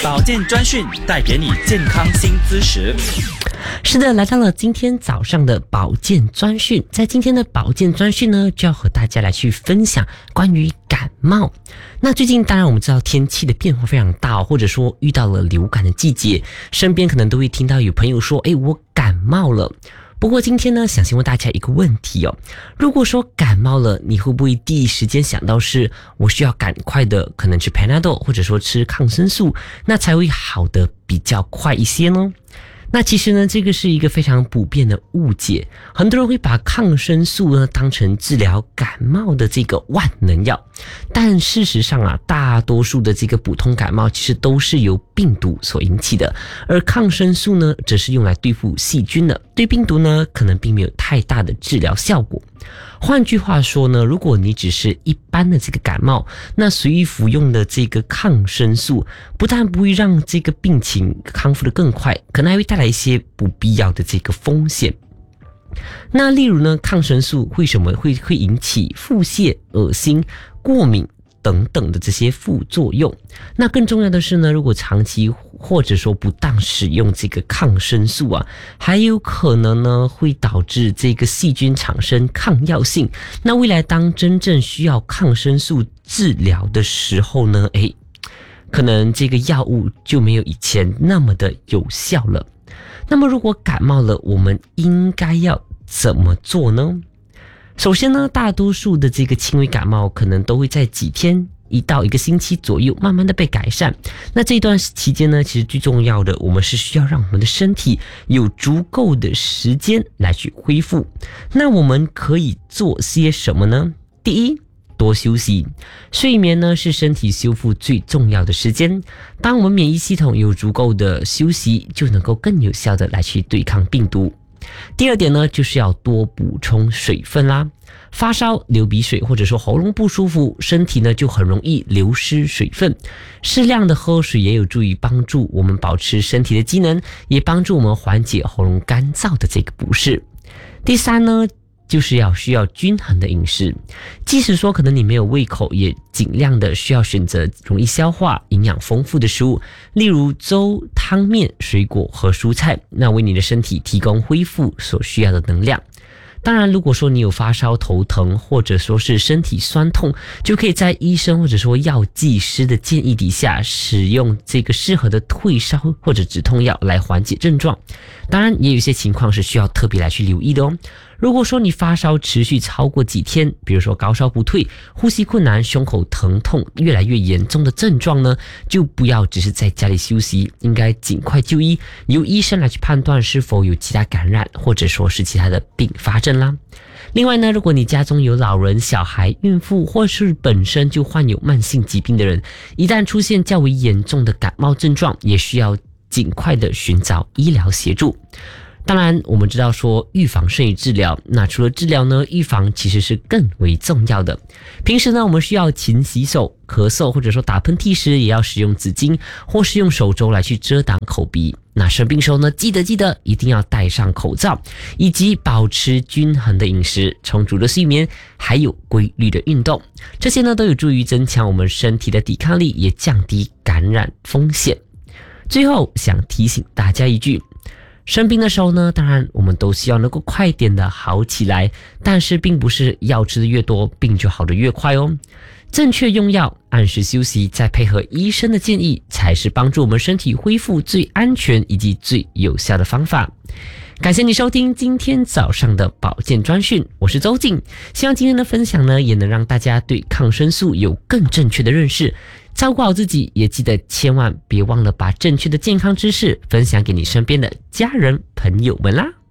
保健专讯带给你健康新知识。 是的，来到了今天早上的保健专讯。在今天的保健专讯呢，就要和大家来去分享关于感冒。那最近当然我们知道天气的变化非常大，或者说遇到了流感的季节，身边可能都会听到有朋友说，我感冒了。不过今天呢，想先问大家一个问题哦，如果说感冒了，你会不会第一时间想到是我需要赶快的可能吃 Panadol 或者说吃抗生素，那才会好的比较快一些呢？那其实呢，这个是一个非常普遍的误解，很多人会把抗生素呢当成治疗感冒的这个万能药，但事实上啊，大多数的这个普通感冒其实都是由病毒所引起的，而抗生素呢，则是用来对付细菌的，对病毒呢，可能并没有太大的治疗效果。换句话说呢，如果你只是一般的这个感冒，那随意服用的这个抗生素，不但不会让这个病情康复得更快，可能还会带来一些不必要的这个风险。那例如呢，抗生素为什么会引起腹泻、恶心、过敏等等的这些副作用？那更重要的是呢，如果长期或者说不当使用这个抗生素啊，还有可能呢会导致这个细菌产生抗药性。那未来当真正需要抗生素治疗的时候呢，可能这个药物就没有以前那么的有效了。那么如果感冒了，我们应该要怎么做呢？首先呢，大多数的这个轻微感冒可能都会在几天1到1个星期左右慢慢的被改善。那这一段期间呢，其实最重要的，我们是需要让我们的身体有足够的时间来去恢复。那我们可以做些什么呢？第一，多休息。睡眠呢，是身体修复最重要的时间。当我们免疫系统有足够的休息，就能够更有效的来去对抗病毒。第二点呢，就是要多补充水分啦。发烧、流鼻水或者说喉咙不舒服，身体呢就很容易流失水分。适量的喝水也有助于帮助我们保持身体的机能，也帮助我们缓解喉咙干燥的这个不适。第三呢，就是需要均衡的饮食，即使说可能你没有胃口，也尽量的需要选择容易消化、营养丰富的食物，例如粥、汤面、水果和蔬菜，那为你的身体提供恢复所需要的能量。当然，如果说你有发烧、头疼，或者说是身体酸痛，就可以在医生或者说药剂师的建议底下，使用这个适合的退烧或者止痛药来缓解症状。当然，也有一些情况是需要特别来去留意的哦。如果说你发烧持续超过几天，比如说高烧不退、呼吸困难、胸口疼痛越来越严重的症状呢，就不要只是在家里休息，应该尽快就医，由医生来去判断是否有其他感染或者说是其他的并发症啦。另外呢，如果你家中有老人、小孩、孕妇，或是本身就患有慢性疾病的人，一旦出现较为严重的感冒症状，也需要尽快的寻找医疗协助。当然，我们知道说预防胜于治疗，那除了治疗呢，预防其实是更为重要的。平时呢，我们需要勤洗手，咳嗽或者说打喷嚏时，也要使用纸巾或是用手肘来去遮挡口鼻。那生病时候呢，记得一定要戴上口罩，以及保持均衡的饮食、充足的睡眠，还有规律的运动。这些呢，都有助于增强我们身体的抵抗力，也降低感染风险。最后想提醒大家一句，生病的时候呢，当然我们都希望能够快点的好起来，但是并不是药吃的越多，病就好的越快哦。正确用药，按时休息，再配合医生的建议，才是帮助我们身体恢复最安全以及最有效的方法。感谢你收听今天早上的保健专讯，我是周静。希望今天的分享呢，也能让大家对抗生素有更正确的认识。照顾好自己，也记得千万别忘了把正确的健康知识分享给你身边的家人朋友们啦。